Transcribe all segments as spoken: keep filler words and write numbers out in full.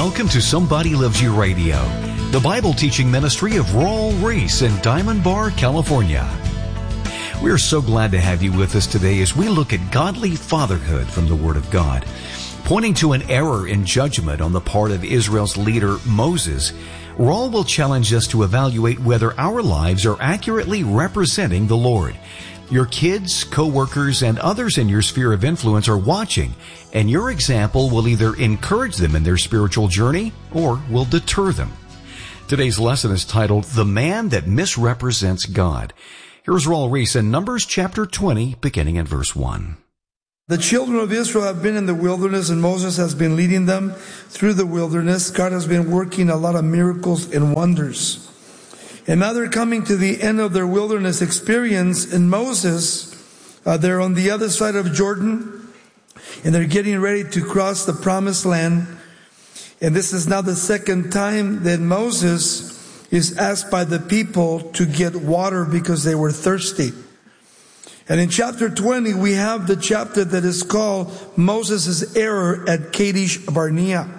Welcome to Somebody Loves You Radio, the Bible teaching ministry of Raul Ries in Diamond Bar, California. We're so glad to have you with us today as we look at godly fatherhood from the Word of God. Pointing to an error in judgment on the part of Israel's leader, Moses, Raul will challenge us to evaluate whether our lives are accurately representing the Lord. Your kids, co-workers, and others in your sphere of influence are watching, and your example will either encourage them in their spiritual journey or will deter them. Today's lesson is titled, The Man That Misrepresents God. Here's Raul Ries in Numbers chapter twenty, beginning in verse one. The children of Israel have been in the wilderness, and Moses has been leading them through the wilderness. God has been working a lot of miracles and wonders. And now they're coming to the end of their wilderness experience, and Moses, uh, they're on the other side of Jordan, and they're getting ready to cross the promised land. And this is now the second time that Moses is asked by the people to get water because they were thirsty. And in chapter twenty, we have the chapter that is called Moses' error at Kadesh Barnea.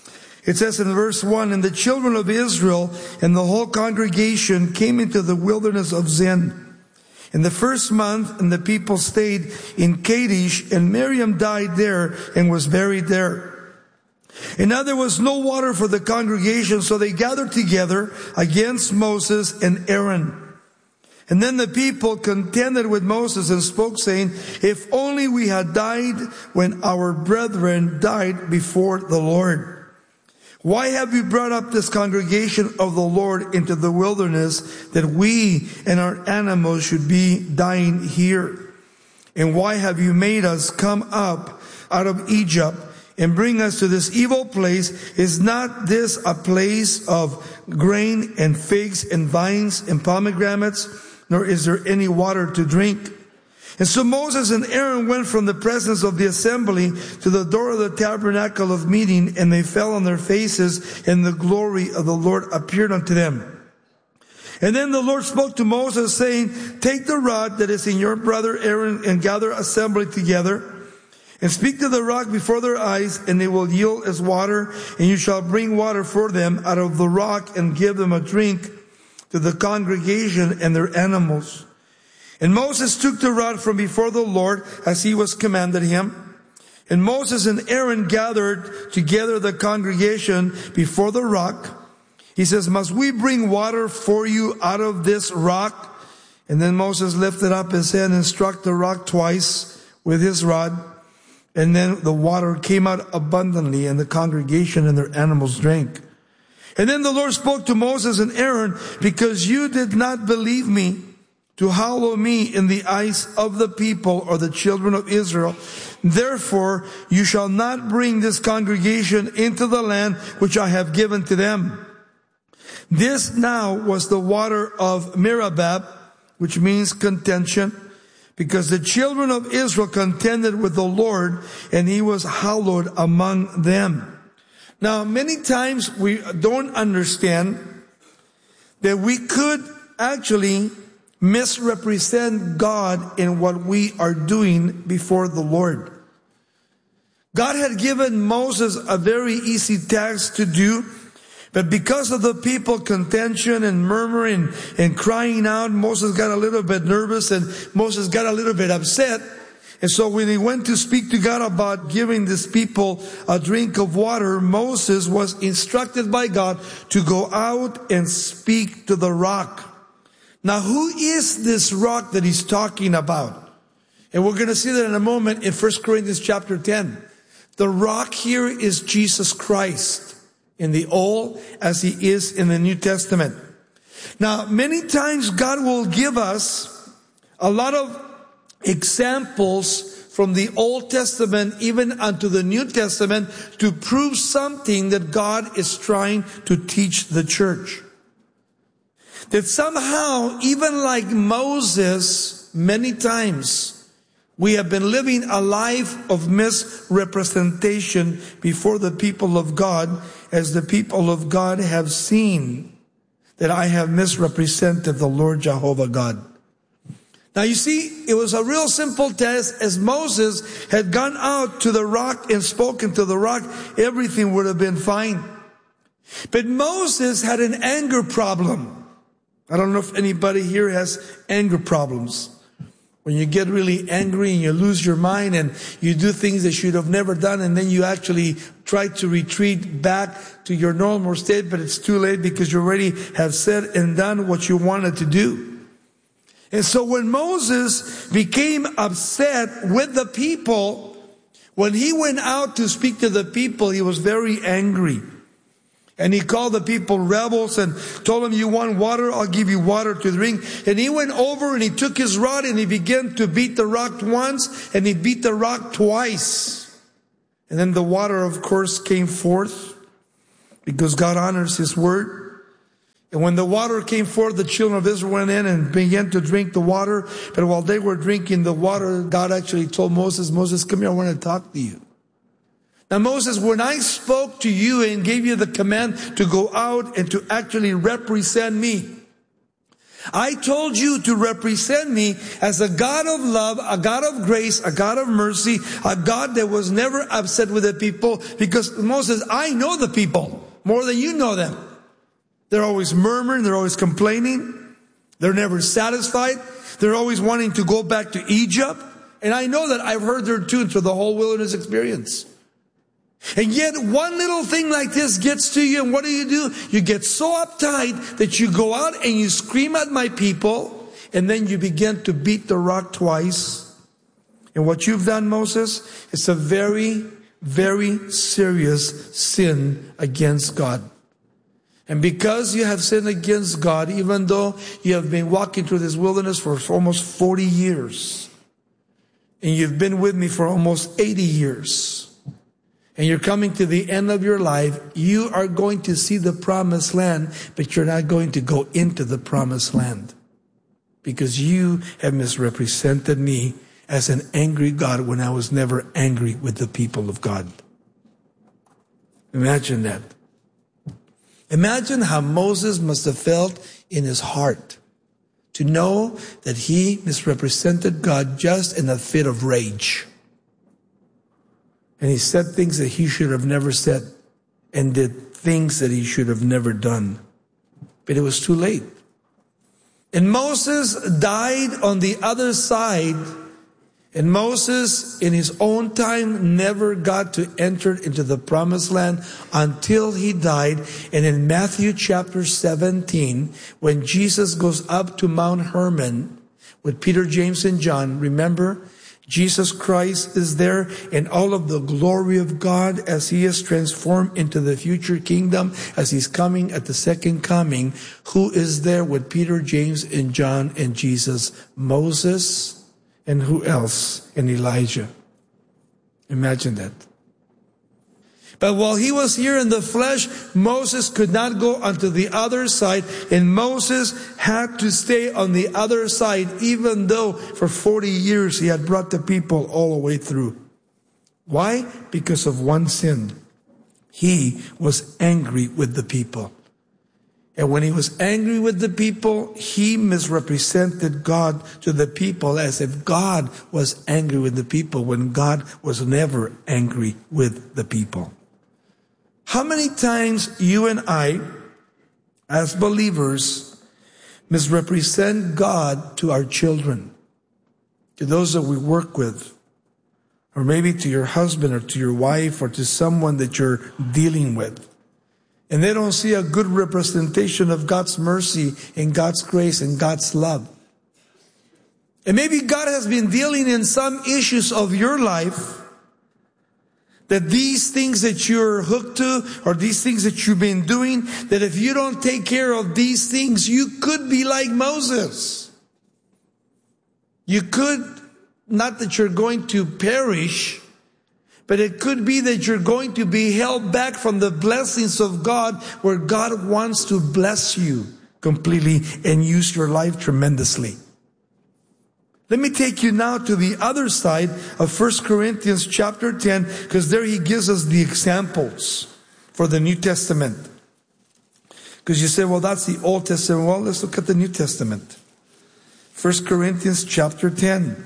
It says in verse one, And the children of Israel and the whole congregation came into the wilderness of Zin. In the first month, and the people stayed in Kadesh, and Miriam died there and was buried there. And now there was no water for the congregation, so they gathered together against Moses and Aaron. And then the people contended with Moses and spoke, saying, If only we had died when our brethren died before the Lord. Why have you brought up this congregation of the Lord into the wilderness, that we and our animals should be dying here? And why have you made us come up out of Egypt and bring us to this evil place? Is not this a place of grain and figs and vines and pomegranates? Nor is there any water to drink. And so Moses and Aaron went from the presence of the assembly to the door of the tabernacle of meeting, and they fell on their faces, and the glory of the Lord appeared unto them. And then the Lord spoke to Moses, saying, Take the rod that is in your brother Aaron, and gather assembly together, and speak to the rock before their eyes, and they will yield as water, and you shall bring water for them out of the rock, and give them a drink to the congregation and their animals. And Moses took the rod from before the Lord as he was commanded him. And Moses and Aaron gathered together the congregation before the rock. He says, Must we bring water for you out of this rock? And then Moses lifted up his hand and struck the rock twice with his rod. And then the water came out abundantly, and the congregation and their animals drank. And then the Lord spoke to Moses and Aaron, Because you did not believe me to hallow me in the eyes of the people or the children of Israel, therefore you shall not bring this congregation into the land which I have given to them. This now was the water of Meribah, which means contention, because the children of Israel contended with the Lord, and he was hallowed among them. Now, many times we don't understand that we could actually misrepresent God in what we are doing before the Lord. God had given Moses a very easy task to do, but because of the people contention and murmuring and crying out, Moses got a little bit nervous and Moses got a little bit upset. And so when he went to speak to God about giving these people a drink of water, Moses was instructed by God to go out and speak to the rock. Now, who is this rock that he's talking about? And we're going to see that in a moment in First Corinthians chapter ten. The rock here is Jesus Christ in the Old as he is in the New Testament. Now, many times God will give us a lot of examples from the Old Testament even unto the New Testament to prove something that God is trying to teach the church. That somehow, even like Moses, many times we have been living a life of misrepresentation before the people of God, as the people of God have seen that I have misrepresented the Lord Jehovah God. Now you see, it was a real simple test. As Moses had gone out to the rock and spoken to the rock, everything would have been fine. But Moses had an anger problem. I don't know if anybody here has anger problems. When you get really angry and you lose your mind and you do things that you should have never done, and then you actually try to retreat back to your normal state, but it's too late because you already have said and done what you wanted to do. And so when Moses became upset with the people, when he went out to speak to the people, he was very angry. And he called the people rebels and told them, you want water? I'll give you water to drink. And he went over and he took his rod and he began to beat the rock once and he beat the rock twice. And then the water, of course, came forth because God honors His word. And when the water came forth, the children of Israel went in and began to drink the water. But while they were drinking the water, God actually told Moses, Moses, come here, I want to talk to you. Now Moses, when I spoke to you and gave you the command to go out and to actually represent me, I told you to represent me as a God of love, a God of grace, a God of mercy, a God that was never upset with the people. Because Moses, I know the people more than you know them. They're always murmuring. They're always complaining. They're never satisfied. They're always wanting to go back to Egypt. And I know that I've heard their tune through the whole wilderness experience. And yet one little thing like this gets to you, and what do you do? You get so uptight that you go out and you scream at my people, and then you begin to beat the rock twice. And what you've done, Moses, is a very, very serious sin against God. And because you have sinned against God, even though you have been walking through this wilderness for almost forty years, and you've been with me for almost eighty years, and you're coming to the end of your life, you are going to see the promised land, but you're not going to go into the promised land because you have misrepresented me as an angry God when I was never angry with the people of God. Imagine that. Imagine how Moses must have felt in his heart to know that he misrepresented God just in a fit of rage. And he said things that he should have never said and did things that he should have never done. But it was too late. And Moses died on the other side. And Moses, in his own time, never got to enter into the promised land until he died. And in Matthew chapter seventeen, when Jesus goes up to Mount Hermon with Peter, James, and John, remember, Jesus Christ is there in all of the glory of God as He is transformed into the future kingdom, as He's coming at the second coming. Who is there with Peter, James, and John and Jesus? Moses. And who else? And Elijah. Imagine that. But while he was here in the flesh, Moses could not go onto the other side. And Moses had to stay on the other side, even though for forty years he had brought the people all the way through. Why? Because of one sin. He was angry with the people. And when he was angry with the people, he misrepresented God to the people as if God was angry with the people when God was never angry with the people. How many times you and I, as believers, misrepresent God to our children, to those that we work with, or maybe to your husband or to your wife or to someone that you're dealing with? And they don't see a good representation of God's mercy and God's grace and God's love. And maybe God has been dealing in some issues of your life, that these things that you're hooked to or these things that you've been doing, that if you don't take care of these things, you could be like Moses. You could, not that you're going to perish, but it could be that you're going to be held back from the blessings of God, where God wants to bless you completely and use your life tremendously. Let me take you now to the other side of First Corinthians chapter ten, because there he gives us the examples for the New Testament. Because you say, well, that's the Old Testament. Well, let's look at the New Testament. First Corinthians chapter ten.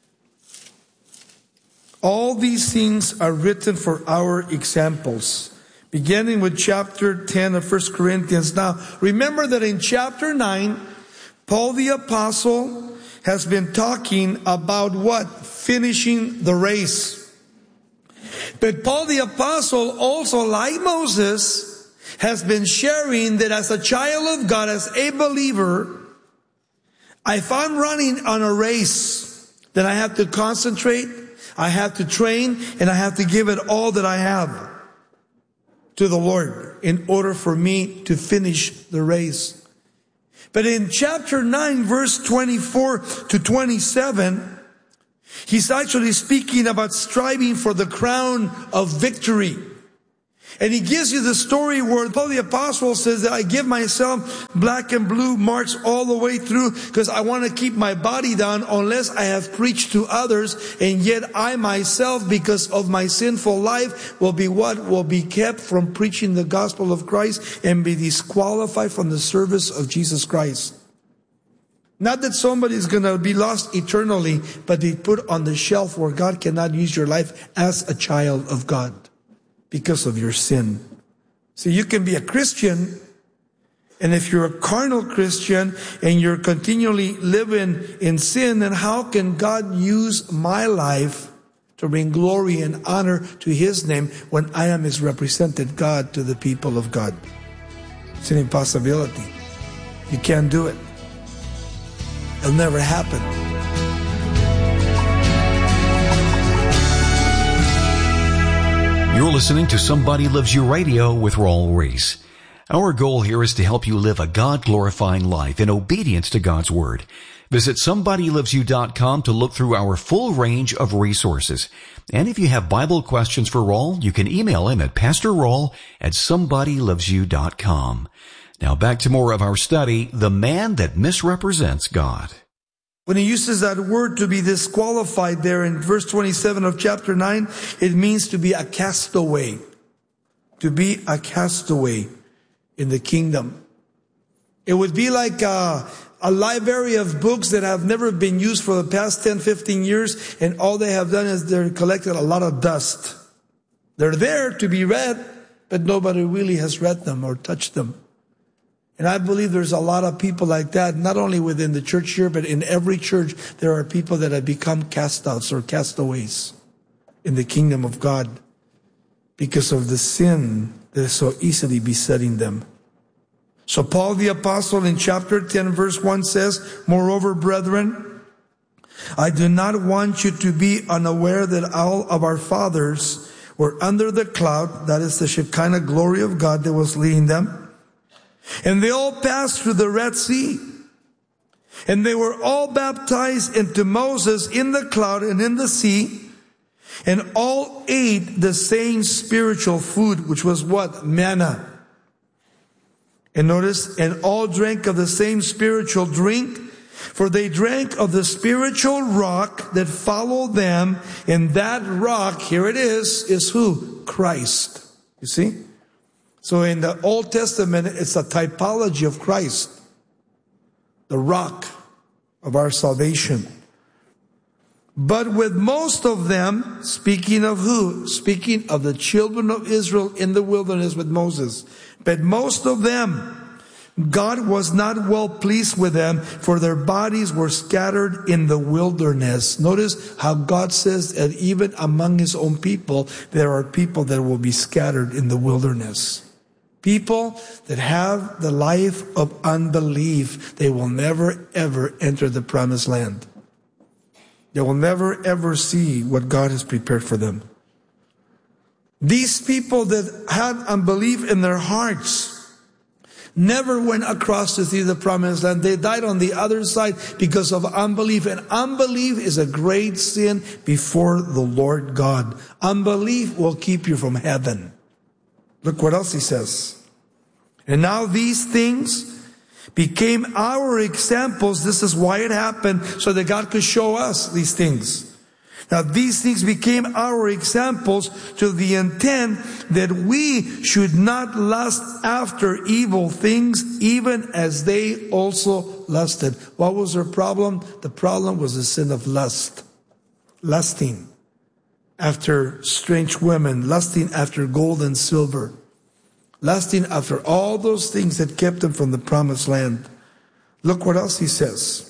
All these things are written for our examples. Beginning with chapter ten of First Corinthians. Now, remember that in chapter nine, Paul the Apostle has been talking about what? Finishing the race. But Paul the Apostle also, like Moses, has been sharing that as a child of God, as a believer, if I'm running on a race, then I have to concentrate, I have to train, and I have to give it all that I have to the Lord in order for me to finish the race. But in chapter nine, verse twenty-four to twenty-seven, he's actually speaking about striving for the crown of victory. And he gives you the story where Paul the Apostle says that I give myself black and blue marks all the way through because I want to keep my body down unless I have preached to others. And yet I myself, because of my sinful life, will be what? Will be kept from preaching the gospel of Christ and be disqualified from the service of Jesus Christ. Not that somebody is going to be lost eternally, but be put on the shelf where God cannot use your life as a child of God because of your sin. So you can be a Christian, and if you're a carnal Christian and you're continually living in sin, then how can God use my life to bring glory and honor to His name when I am His represented God to the people of God? It's an impossibility. You can't do it. It'll never happen. You're listening to Somebody Loves You Radio with Raul Ries. Our goal here is to help you live a God-glorifying life in obedience to God's Word. Visit somebody loves you dot com to look through our full range of resources. And if you have Bible questions for Raul, you can email him at pastor raul at somebody loves you dot com. Now back to more of our study, The Man That Misrepresents God. When he uses that word to be disqualified there in verse twenty-seven of chapter nine, it means to be a castaway. To be a castaway in the kingdom. It would be like a, a library of books that have never been used for the past ten, fifteen years, and all they have done is they're collected a lot of dust. They're there to be read, but nobody really has read them or touched them. And I believe there's a lot of people like that, not only within the church here, but in every church, there are people that have become cast-outs or castaways in the kingdom of God because of the sin that is so easily besetting them. So Paul the Apostle in chapter ten, verse one says, "Moreover, brethren, I do not want you to be unaware that all of our fathers were under the cloud," that is the Shekinah glory of God that was leading them, "and they all passed through the Red Sea. And they were all baptized into Moses in the cloud and in the sea. And all ate the same spiritual food," which was what? Manna. And notice, "and all drank of the same spiritual drink, for they drank of the spiritual rock that followed them. And that rock," here it is, is who? Christ. You see? So in the Old Testament, it's a typology of Christ, the rock of our salvation. "But with most of them," speaking of who? Speaking of the children of Israel in the wilderness with Moses. "But most of them, God was not well pleased with them, for their bodies were scattered in the wilderness." Notice how God says that even among His own people, there are people that will be scattered in the wilderness. People that have the life of unbelief, they will never ever enter the promised land. They will never ever see what God has prepared for them. These people that had unbelief in their hearts never went across to see the promised land. They died on the other side because of unbelief. And unbelief is a great sin before the Lord God. Unbelief will keep you from heaven. Look what else he says. "And now these things became our examples." This is why it happened, so that God could show us these things. Now these things became our examples to the intent that we should not lust after evil things, even as they also lusted. What was their problem? The problem was the sin of lust. Lusting after strange women, lusting after gold and silver, lusting after all those things that kept them from the promised land. Look what else he says.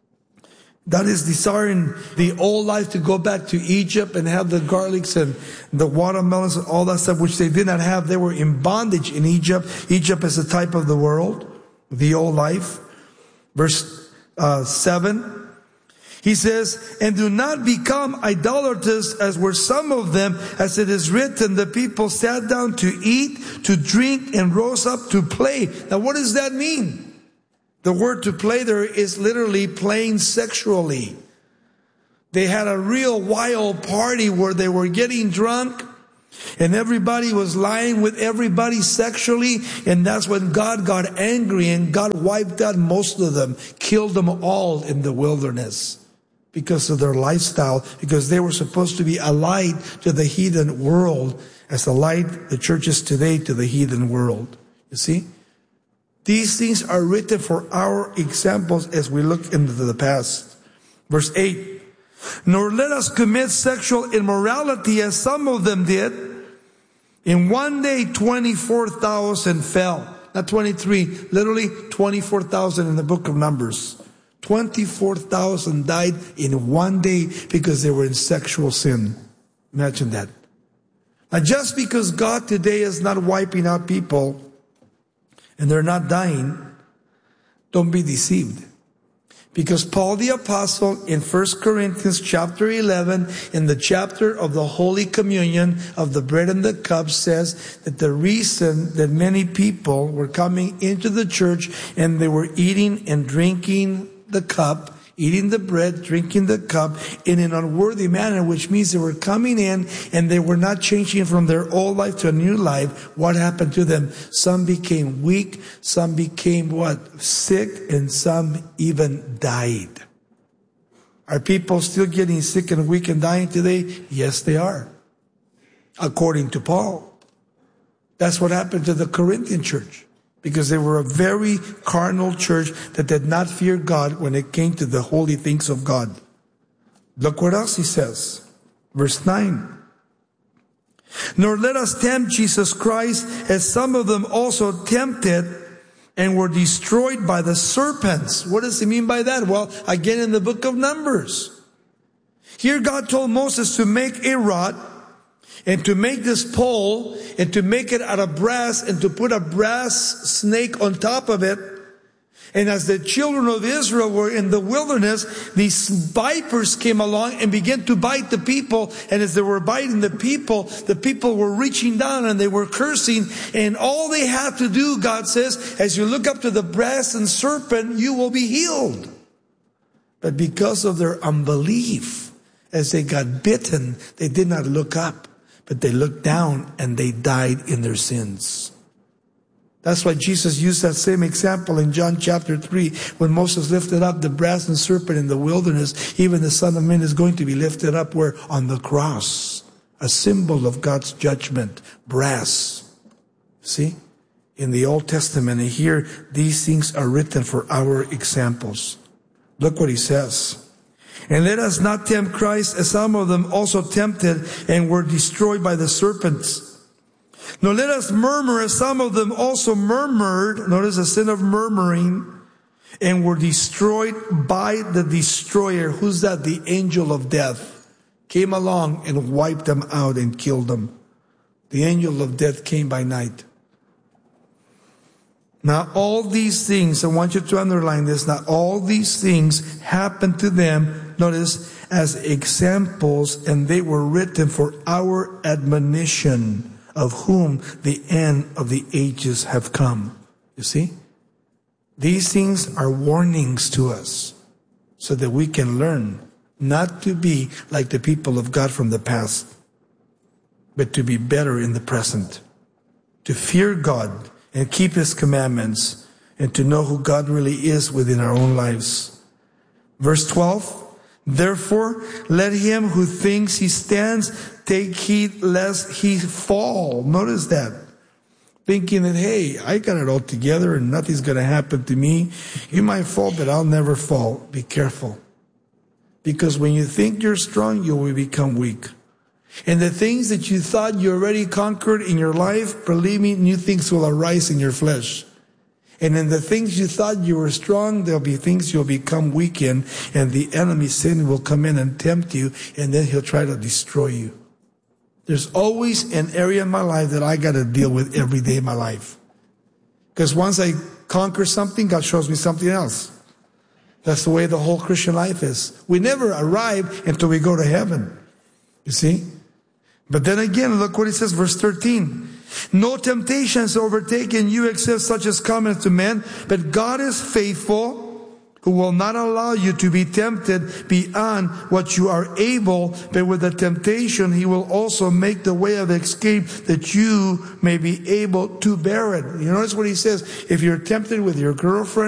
That is desiring the old life to go back to Egypt and have the garlics and the watermelons and all that stuff, which they did not have. They were in bondage in Egypt. Egypt is a type of the world, the old life. Verse uh, seven, he says, and do not become idolaters as were some of them, as it is written, the people sat down to eat, to drink, and rose up to play. Now what does that mean? The word to play there is literally playing sexually. They had a real wild party where they were getting drunk and everybody was lying with everybody sexually. And that's when God got angry and God wiped out most of them, killed them all in the wilderness because of their lifestyle, because they were supposed to be a light to the heathen world as the light the church is today to the heathen world. You see? These things are written for our examples as we look into the past. Verse eight, nor let us commit sexual immorality as some of them did. In one day, twenty-four thousand fell. Not twenty-three, literally twenty-four thousand in the book of Numbers. twenty-four thousand died in one day because they were in sexual sin. Imagine that. Now just because God today is not wiping out people, and they're not dying, don't be deceived. Because Paul the Apostle in First Corinthians chapter eleven, in the chapter of the Holy Communion of the bread and the cup, says that the reason that many people were coming into the church and they were eating and drinking the cup, eating the bread, drinking the cup in an unworthy manner, which means they were coming in and they were not changing from their old life to a new life. What happened to them? Some became weak, some became what? Sick, and some even died. Are people still getting sick and weak and dying today? Yes, they are. According to Paul. That's what happened to the Corinthian church. Because they were a very carnal church that did not fear God when it came to the holy things of God. Look what else he says. Verse nine. Nor let us tempt Jesus Christ, as some of them also tempted and were destroyed by the serpents. What does he mean by that? Well, again in the book of Numbers. Here God told Moses to make a rod, and to make this pole, and to make it out of brass, and to put a brass snake on top of it. And as the children of Israel were in the wilderness, these vipers came along and began to bite the people. And as they were biting the people, the people were reaching down and they were cursing. And all they had to do, God says, as you look up to the brass and serpent, you will be healed. But because of their unbelief, as they got bitten, they did not look up. But they looked down and they died in their sins. That's why Jesus used that same example in John chapter three, when Moses lifted up the brass and serpent in the wilderness. Even the Son of Man is going to be lifted up where? On the cross. A symbol of God's judgment. Brass. See? In the Old Testament, and here these things are written for our examples. Look what he says. And let us not tempt Christ, as some of them also tempted and were destroyed by the serpents. Nor let us murmur, as some of them also murmured, notice the sin of murmuring, and were destroyed by the destroyer. Who's that? The angel of death came along and wiped them out and killed them. The angel of death came by night. Now all these things, I want you to underline this, now all these things happened to them, notice, as examples, and they were written for our admonition, of whom the end of the ages have come. You see? These things are warnings to us, so that we can learn not to be like the people of God from the past, but to be better in the present, to fear God and keep His commandments, and to know who God really is within our own lives. Verse twelve, Therefore, let him who thinks he stands take heed lest he fall. Notice that. Thinking that, hey, I got it all together and nothing's going to happen to me. You might fall, but I'll never fall. Be careful. Because when you think you're strong, you will become weak. And the things that you thought you already conquered in your life, believe me, new things will arise in your flesh. And in the things you thought you were strong, there'll be things you'll become weak in, and the enemy, sin, will come in and tempt you, and then he'll try to destroy you. There's always an area in my life that I got to deal with every day of my life. Because once I conquer something, God shows me something else. That's the way the whole Christian life is. We never arrive until we go to heaven. You see? But then again, look what it says, verse thirteen. No temptation has overtaken you except such as cometh to men, but God is faithful, who will not allow you to be tempted beyond what you are able, but with the temptation he will also make the way of escape that you may be able to bear it. You notice what he says, if you're tempted with your girlfriend,